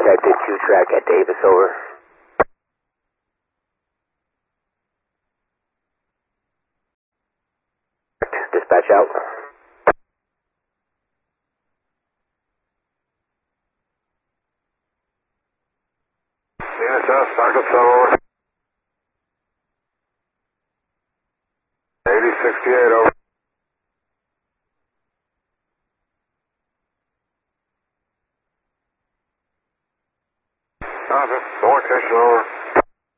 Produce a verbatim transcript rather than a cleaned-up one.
contacted Q-Track at Davis, over. Dispatch out. C S S, Arkansas, over. eighty sixty-eight, over. Copy. Four station, over.